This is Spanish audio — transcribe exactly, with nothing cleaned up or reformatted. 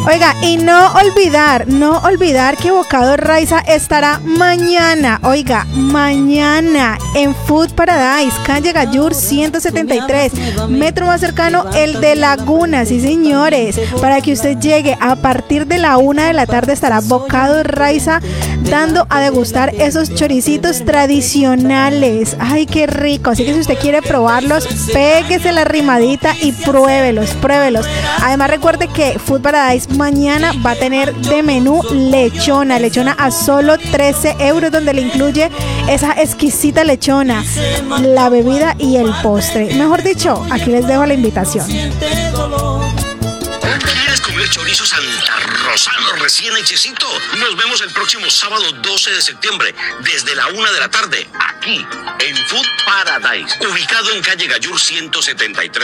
Oiga, y no olvidar, no olvidar que Bocado Raiza estará mañana, oiga, mañana en Food Paradise, calle Gallur ciento setenta y tres, metro más cercano, el de Laguna, sí señores, para que usted llegue. A partir de la una de la tarde estará Bocado Raiza dando a degustar esos choricitos tradicionales. Ay, qué rico. Así que si usted quiere probarlos, péguese la rimadita y pruébelos, pruébelos. Además, recuerde que Food Paradise mañana va a tener de menú lechona, lechona a solo trece euros, donde le incluye esa exquisita lechona, la bebida y el postre. Mejor dicho, aquí les dejo la invitación. ¿Quieres comer chorizo Santa Rosano recién hechecito? Nos vemos el próximo sábado doce de septiembre, desde la una de la tarde, aquí en Food Paradise, ubicado en calle Gallur ciento setenta y tres.